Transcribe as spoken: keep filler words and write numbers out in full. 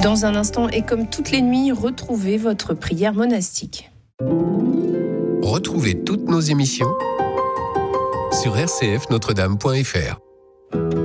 Dans un instant, et comme toutes les nuits, retrouvez votre prière monastique. Retrouvez toutes nos émissions sur r c f notre dame point f r.